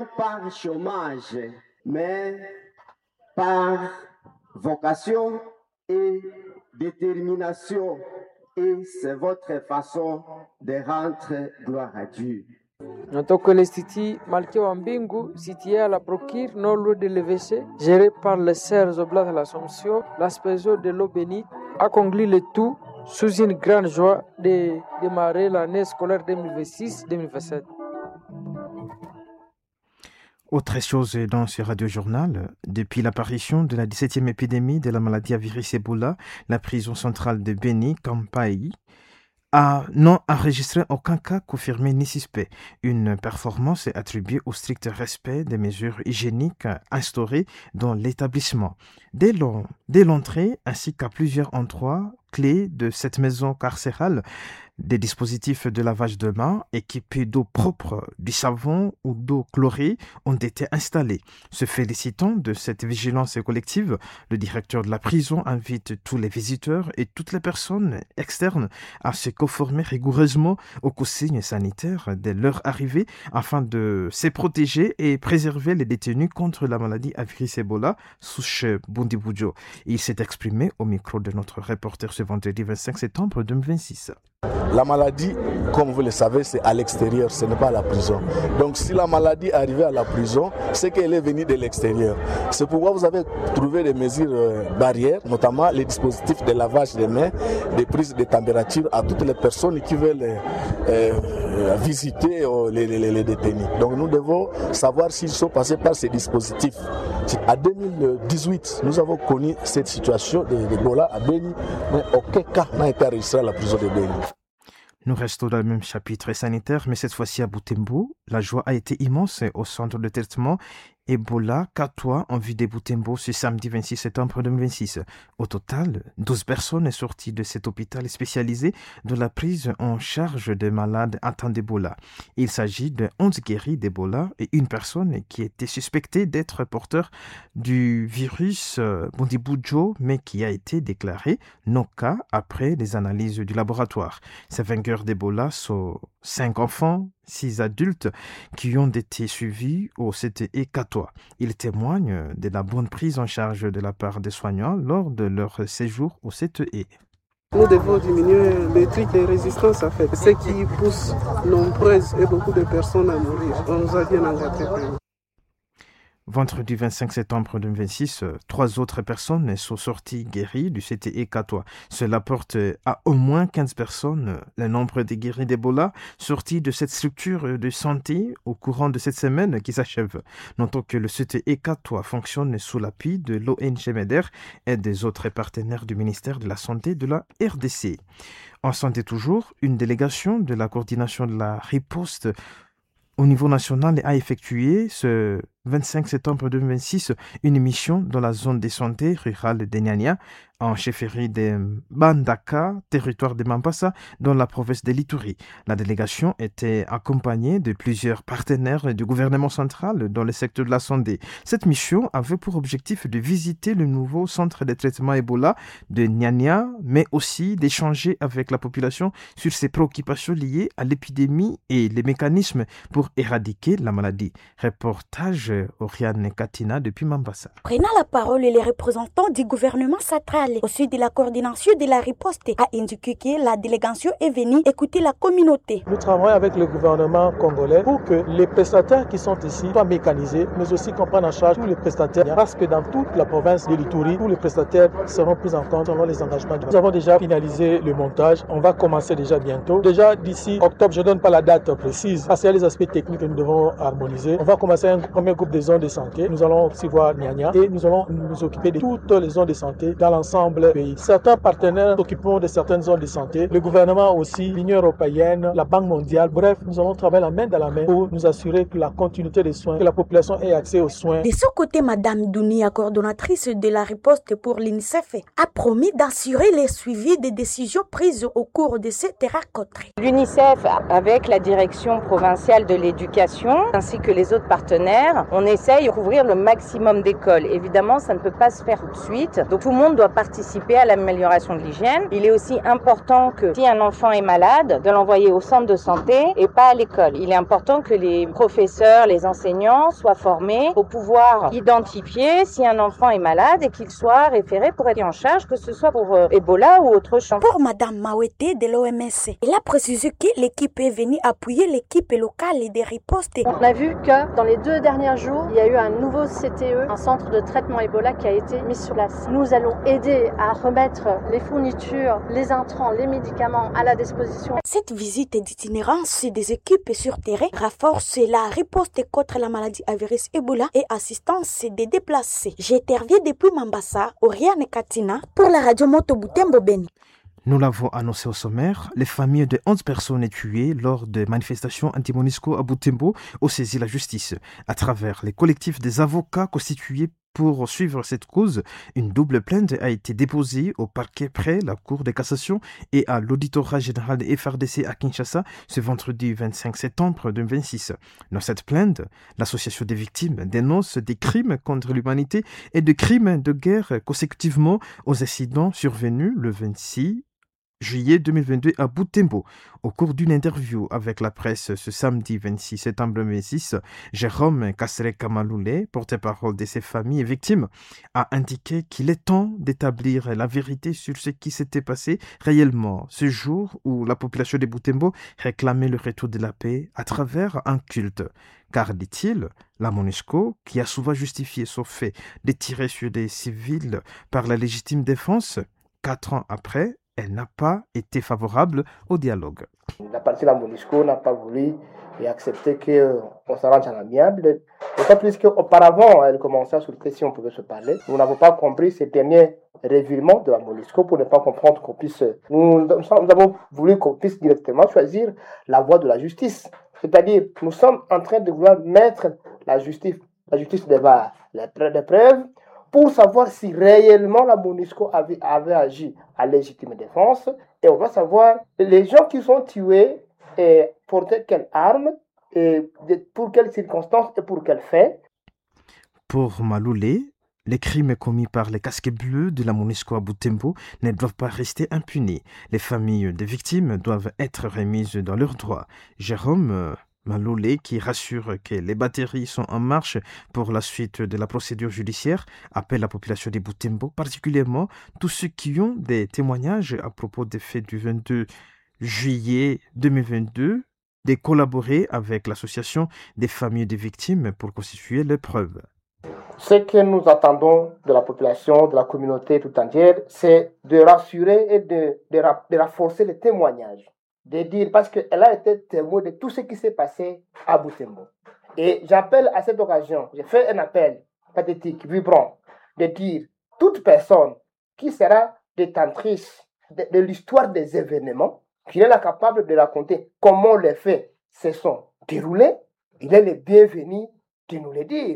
par chômage, mais par vocation et détermination. Et c'est votre façon de rendre gloire à Dieu. Natoka l'Institut Malkia wa Mbingu, situé à la Procure, non loin de l'EVC, géré par les Sœurs Oblates de l'Assomption, l'aspersion de l'eau bénite, a conclu le tout sous une grande joie de démarrer l'année scolaire 2026-2027. Autre chose dans ce radiojournal, depuis l'apparition de la 17e épidémie de la maladie à virus Ebola, la prison centrale de Beni, Kampaï, a non enregistré aucun cas confirmé ni suspect. Une performance est attribuée au strict respect des mesures hygiéniques instaurées dans l'établissement. Dès l'entrée, ainsi qu'à plusieurs endroits clés de cette maison carcérale, des dispositifs de lavage de mains équipés d'eau propre, du savon ou d'eau chlorée ont été installés. Se félicitant de cette vigilance collective, le directeur de la prison invite tous les visiteurs et toutes les personnes externes à se conformer rigoureusement aux consignes sanitaires dès leur arrivée afin de se protéger et préserver les détenus contre la maladie à virus Ebola, souche Bundibudjo. Il s'est exprimé au micro de notre reporter ce vendredi 25 septembre 2026. La maladie, comme vous le savez, c'est à l'extérieur, ce n'est pas à la prison. Donc si la maladie est arrivée à la prison, c'est qu'elle est venue de l'extérieur. C'est pourquoi vous avez trouvé des mesures barrières, notamment les dispositifs de lavage des mains, des prises de température à toutes les personnes qui veulent visiter les détenus. Donc nous devons savoir s'ils sont passés par ces dispositifs. En 2018, nous avons connu cette situation d'Ebola à Beni, mais aucun cas n'a été enregistré à la prison de Beni. Nous restons dans le même chapitre sanitaire, mais cette fois-ci à Butembo. La joie a été immense au centre de traitement Ebola Katwa en vue de Butembo ce samedi 26 septembre 2026. Au total, 12 personnes sont sorties de cet hôpital spécialisé de la prise en charge des malades atteints d'Ebola. Il s'agit de 11 guéris d'Ebola et une personne qui était suspectée d'être porteur du virus Bundibudjo, mais qui a été déclaré non cas après les analyses du laboratoire. Ces vainqueurs d'Ebola sont 5 enfants, 6 adultes qui ont été suivis au CTE Katwa. Ils témoignent de la bonne prise en charge de la part des soignants lors de leur séjour au CTE. Nous devons diminuer le truc de résistance, en fait, ce qui pousse nombreuses et beaucoup de personnes à mourir. On nous a bien engagés. Vendredi 25 septembre 2026, 3 autres personnes sont sorties guéries du CTE Katwa. Cela porte à au moins 15 personnes le nombre de guéris d'Ebola sortis de cette structure de santé au courant de cette semaine qui s'achève. Notons que le CTE Katwa fonctionne sous l'appui de l'ONG MEDER et des autres partenaires du ministère de la Santé de la RDC. En santé toujours, une délégation de la coordination de la riposte au niveau national a effectué ce 25 septembre 2026 une mission dans la zone de santé rurale de Nyanya, en chefferie de Bandaka, territoire de Mambasa, dans la province de l'Ituri. La délégation était accompagnée de plusieurs partenaires du gouvernement central dans le secteur de la santé. Cette mission avait pour objectif de visiter le nouveau centre de traitement Ebola de Nyanya, mais aussi d'échanger avec la population sur ses préoccupations liées à l'épidémie et les mécanismes pour éradiquer la maladie. Reportage Oriane Katina depuis Mambasa. Prenant la parole, les représentants du gouvernement central au sud de la coordination de la riposte a indiqué que la délégation est venue écouter la communauté. Nous travaillons avec le gouvernement congolais pour que les prestataires qui sont ici soient mécanisés, mais aussi qu'on prenne en charge tous les prestataires, parce que dans toute la province de l'Ituri, tous les prestataires seront pris en compte selon les engagements. Nous avons déjà finalisé le montage, on va commencer déjà bientôt. Déjà d'ici octobre, je ne donne pas la date précise, parce qu'il y a les aspects techniques que nous devons harmoniser. On va commencer un premier groupe de zones de santé. Nous allons aussi voir Nyanya et nous allons nous occuper de toutes les zones de santé dans l'ensemble du pays. Certains partenaires s'occuperont de certaines zones de santé, le gouvernement aussi, l'Union européenne, la Banque mondiale. Bref, nous allons travailler la main dans la main pour nous assurer que la continuité des soins, que la population ait accès aux soins. De son côté, Madame Dounia, coordonnatrice de la riposte pour l'UNICEF, a promis d'assurer le suivi des décisions prises au cours de cette rencontre. L'UNICEF, avec la direction provinciale de l'éducation, ainsi que les autres partenaires, On essaye de couvrir le maximum d'écoles. Évidemment, ça ne peut pas se faire tout de suite. Donc tout le monde doit participer à l'amélioration de l'hygiène. Il est aussi important que si un enfant est malade, de l'envoyer au centre de santé et pas à l'école. Il est important que les professeurs, les enseignants soient formés pour pouvoir identifier si un enfant est malade et qu'il soit référé pour être en charge, que ce soit pour Ebola ou autre chose. Pour Madame Mawete de l'OMS, elle a précisé que l'équipe est venue appuyer l'équipe locale des ripostes. On a vu que dans les 2 derniers jours, il y a eu un nouveau CTE, un centre de traitement Ebola qui a été mis sur place. Nous allons aider à remettre les fournitures, les intrants, les médicaments à la disposition. Cette visite d'itinérance des équipes sur terrain renforce la riposte contre la maladie à virus Ebola et assistance des déplacés. J'interviens depuis Mambasa, Oriane Katina, pour la radio Moto Butembo Beni. Nous l'avons annoncé au sommaire, les familles de 11 personnes tuées lors de manifestations anti-MONUSCO à Butembo ont saisi la justice. À travers les collectifs des avocats constitués pour suivre cette cause, une double plainte a été déposée au parquet près la Cour de cassation et à l'auditorat général de FRDC à Kinshasa ce vendredi 25 septembre 2026. Dans cette plainte, l'association des victimes dénonce des crimes contre l'humanité et des crimes de guerre consécutivement aux incidents survenus le 26 juillet 2022 à Butembo. Au cours d'une interview avec la presse ce samedi 26 septembre 2006, Jérôme Kassereka-Maloulé, porte-parole de ces familles et victimes, a indiqué qu'il est temps d'établir la vérité sur ce qui s'était passé réellement ce jour où la population de Butembo réclamait le retour de la paix à travers un culte. Car, dit-il, la MONUSCO, qui a souvent justifié son fait de tirer sur des civils par la légitime défense, 4 ans après, elle n'a pas été favorable au dialogue. La partie de la MONUSCO n'a pas voulu accepter qu'on s'arrange en amiable. D'autant plus qu'auparavant, elle commençait à souhaiter si on pouvait se parler. Nous n'avons pas compris ces derniers revirements de la MONUSCO pour ne pas comprendre qu'on puisse... Nous avons voulu qu'on puisse directement choisir la voie de la justice. C'est-à-dire, nous sommes en train de vouloir mettre la justice devant les preuves, pour savoir si réellement la MONUSCO avait agi à légitime défense. Et on va savoir les gens qui sont tués et portaient quelles armes, et pour quelles circonstances et pour quels faits. Pour Maloulé, les crimes commis par les casques bleus de la MONUSCO à Butembo ne doivent pas rester impunis. Les familles des victimes doivent être remises dans leurs droits. Jérôme Maloulé, qui rassure que les batteries sont en marche pour la suite de la procédure judiciaire, appelle la population de Butembo, particulièrement tous ceux qui ont des témoignages à propos des faits du 22 juillet 2022, de collaborer avec l'association des familles des victimes pour constituer les preuves. Ce que nous attendons de la population, de la communauté tout entière, c'est de rassurer et de renforcer les témoignages. De dire, parce qu'elle a été témoin de tout ce qui s'est passé à Butembo. Et j'appelle à cette occasion, j'ai fait un appel pathétique, vibrant, de dire, toute personne qui sera détentrice de l'histoire des événements, qui est là capable de raconter comment les faits se sont déroulés, il est le bienvenu de nous le dire.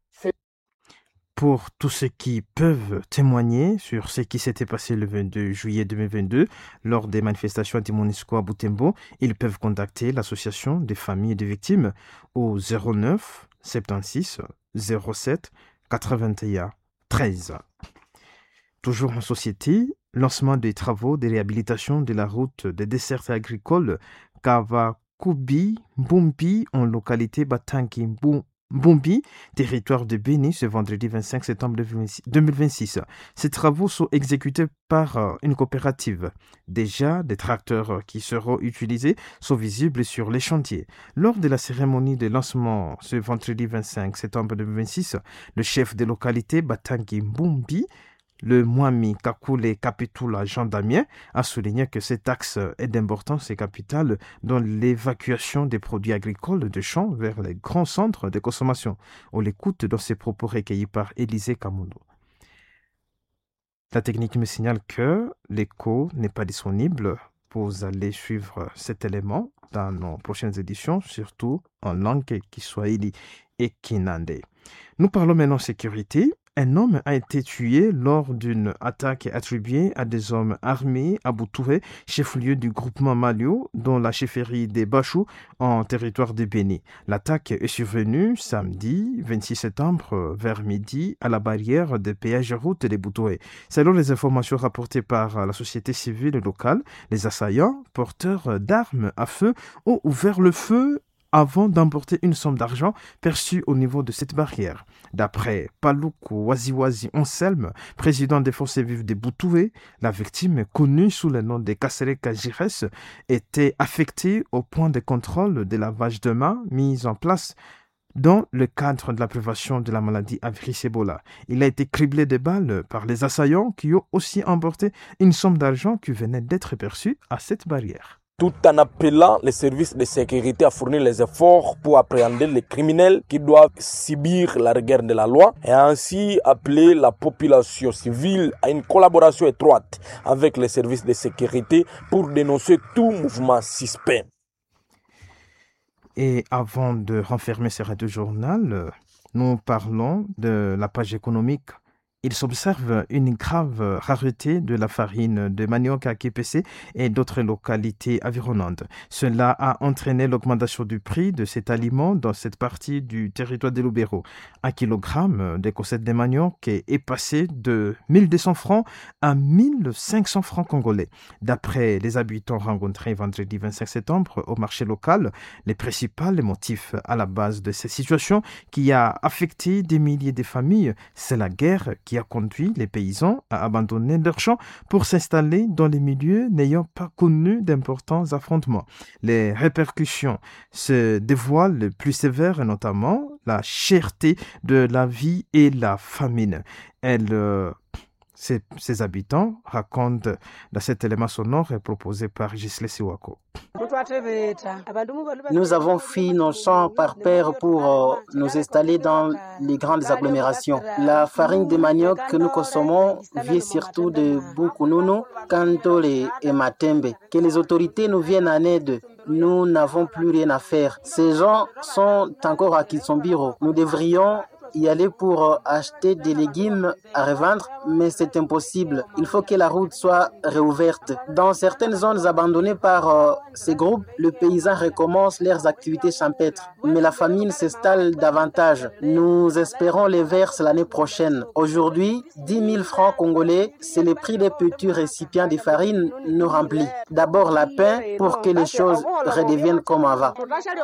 Pour tous ceux qui peuvent témoigner sur ce qui s'était passé le 22 juillet 2022 lors des manifestations anti-MONUSCO à Butembo, ils peuvent contacter l'association des familles des victimes au 09 76 07 81 13. Toujours en société, lancement des travaux de réhabilitation de la route des dessertes agricoles Kavakubi-Bumbi en localité Batangi-Bumbi, territoire de Béni, ce vendredi 25 septembre 2026. Ces travaux sont exécutés par une coopérative. Déjà, des tracteurs qui seront utilisés sont visibles sur les chantiers. Lors de la cérémonie de lancement ce vendredi 25 septembre 2026, le chef de localité Batangi-Bumbi, le Mwami Kakule Kapitula Jean Damien, a souligné que cet axe est d'importance capitale dans l'évacuation des produits agricoles de champs vers les grands centres de consommation. On l'écoute dans ses propos recueillis par Élisée Kamundo. La technique me signale que l'écho n'est pas disponible. Vous allez suivre cet élément dans nos prochaines éditions, surtout en langue Kiswahili et Kinande. Nous parlons maintenant sécurité. un homme a été tué lors d'une attaque attribuée à des hommes armés à Boutoué, chef-lieu du groupement Malio, dans la chefferie des Bachou, en territoire de Béni. L'attaque est survenue samedi 26 septembre vers midi à la barrière de péage route des Boutoué. Selon les informations rapportées par la société civile locale, les assaillants, porteurs d'armes à feu, ont ouvert le feu avant d'emporter une somme d'argent perçue au niveau de cette barrière. D'après Paloukou Waziwazi Anselme, président des forces vives des Boutoué, la victime, connue sous le nom de Kasereka Jires, était affectée au point de contrôle de lavage de mains mis en place dans le cadre de la prévention de la maladie à virus Ebola. Il a été criblé de balles par les assaillants qui ont aussi emporté une somme d'argent qui venait d'être perçue à cette barrière. Tout en appelant les services de sécurité à fournir les efforts pour appréhender les criminels qui doivent subir la rigueur de la loi et ainsi appeler la population civile à une collaboration étroite avec les services de sécurité pour dénoncer tout mouvement suspect. Et avant de renfermer ce radio-journal, nous parlons de la page économique. Il s'observe une grave rareté de la farine de manioc à KPC et d'autres localités environnantes. Cela a entraîné l'augmentation du prix de cet aliment dans cette partie du territoire de Lubero. Un kilogramme de cossette de manioc est passé de 1200 francs à 1500 francs congolais. D'après les habitants rencontrés vendredi 25 septembre au marché local, les principaux motifs à la base de cette situation qui a affecté des milliers de familles, c'est la guerre qui a conduit les paysans à abandonner leurs champs pour s'installer dans les milieux n'ayant pas connu d'importants affrontements. Les répercussions se dévoilent plus sévères, notamment la cherté de la vie et la famine. Ces habitants racontent dans cet élément sonore proposé par Gisle Siwako. Nous avons fui nos champs par paire pour nous installer dans les grandes agglomérations. La farine de manioc que nous consommons vient surtout de Bukununu, Kantole et Matembe. Que les autorités nous viennent en aide. Nous n'avons plus rien à faire. Ces gens sont encore à Kitsombiro. Nous devrions y aller pour acheter des légumes à revendre, mais c'est impossible. Il faut que la route soit réouverte. Dans certaines zones abandonnées par ces groupes, les paysans recommencent leurs activités champêtres, mais la famine s'installe davantage. Nous espérons les verses l'année prochaine. Aujourd'hui, 10 000 francs congolais, c'est le prix des petits récipients de farine nous remplit. D'abord la pain pour que les choses redeviennent comme avant.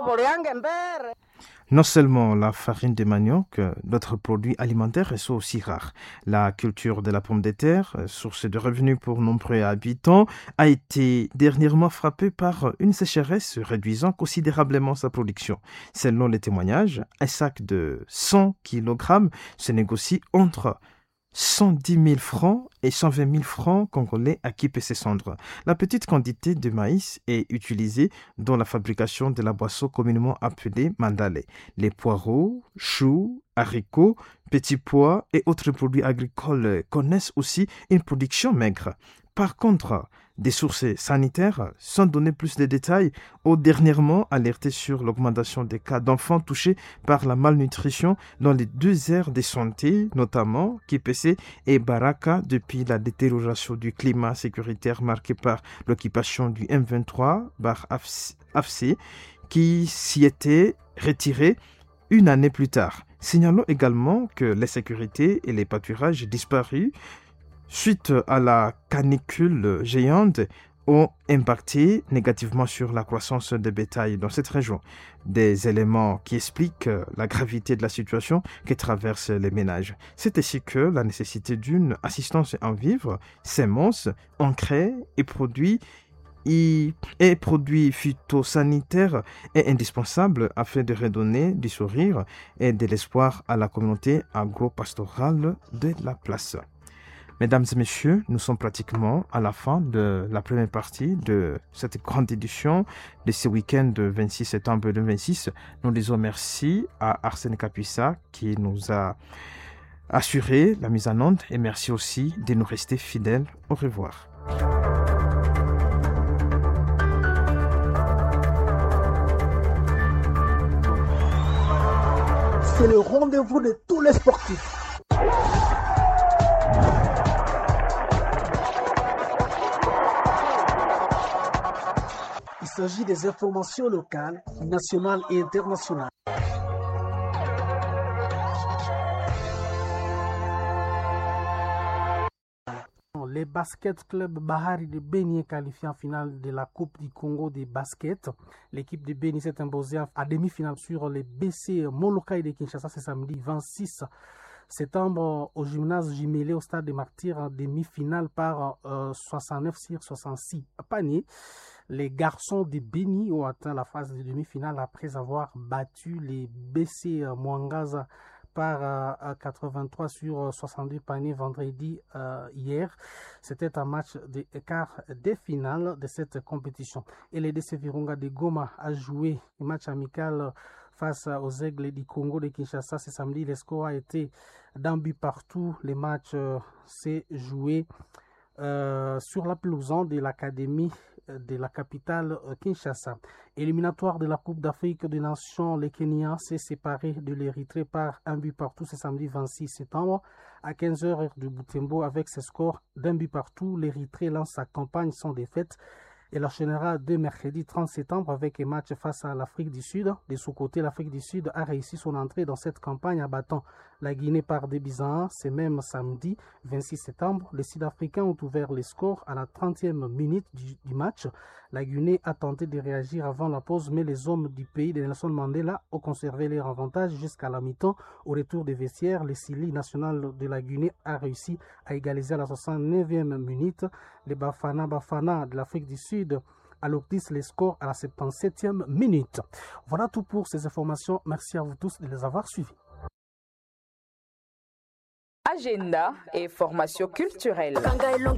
Non seulement la farine de manioc, d'autres produits alimentaires sont aussi rares. La culture de la pomme de terre, source de revenus pour nombreux habitants, a été dernièrement frappée par une sécheresse réduisant considérablement sa production. Selon les témoignages, un sac de 100 kg se négocie entre 110 000 francs et 120 000 francs congolais à KPC Centre. La petite quantité de maïs est utilisée dans la fabrication de la boisson communément appelée mandalé. Les poireaux, choux, haricots, petits pois et autres produits agricoles connaissent aussi une production maigre. Par contre, des sources sanitaires, sans donner plus de détails, ont dernièrement alerté sur l'augmentation des cas d'enfants touchés par la malnutrition dans les deux aires de santé, notamment KPC et Baraka, depuis la détérioration du climat sécuritaire marqué par l'occupation du M23/AFC, qui s'y était retiré une année plus tard. Signalons également que l'insécurité et les pâturages disparus suite à la canicule géante ont impacté négativement sur la croissance des bétails dans cette région. Des éléments qui expliquent la gravité de la situation que traversent les ménages. C'est ainsi que la nécessité d'une assistance en vivres, semences, engrais et produits phytosanitaires est indispensable afin de redonner du sourire et de l'espoir à la communauté agro-pastorale de la place. Mesdames et messieurs, nous sommes pratiquement à la fin de la première partie de cette grande édition de ce week-end de 26 septembre 2026. Nous disons merci à Arsène Kapuissa qui nous a assuré la mise en onde et merci aussi de nous rester fidèles. Au revoir. C'est le rendez-vous de tous les sportifs. s'agit des informations locales, nationales et internationales. Les basket club Bahari de Beni est qualifié en finale de la Coupe du Congo des basket. L'équipe de Beni s'est imposée à demi-finale sur les BC Molokai de Kinshasa ce samedi 26 septembre au gymnase jumelé au stade des Martyrs en demi-finale par 69-66 paniers. Les garçons de Beni ont atteint la phase de demi-finale après avoir battu les BC Mwangaza par 83-62 paniers vendredi hier. C'était un match de quart des finales de cette compétition. Et les DC Virunga de Goma a joué un match amical face aux Aigles du Congo de Kinshasa ce samedi. Le score a été d'un but partout. Le match s'est joué sur la pelouse de l'académie de la capitale Kinshasa. Éliminatoire de la Coupe d'Afrique des Nations, le Kenya s'est séparé de l'Érythrée par un but partout ce samedi 26 septembre à 15h heure de Butembo avec ce score d'un but partout. L'Érythrée lance sa campagne sans défaite et l'enchaînera dès mercredi 30 septembre avec un match face à l'Afrique du Sud. De son côté, l'Afrique du Sud a réussi son entrée dans cette campagne en battant la Guinée par 2 buts à 1. C'est même samedi 26 septembre. Les Sud-Africains ont ouvert les scores à la 30e minute du match. La Guinée a tenté de réagir avant la pause, mais les hommes du pays de Nelson Mandela ont conservé leur avantage jusqu'à la mi-temps. Au retour des vestiaires, le Sili national de la Guinée a réussi à égaliser à la 69e minute. Les Bafana de l'Afrique du Sud alourdissent les scores à la 77e minute. Voilà tout pour ces informations. Merci à vous tous de les avoir suivis. Agenda et formation culturelle.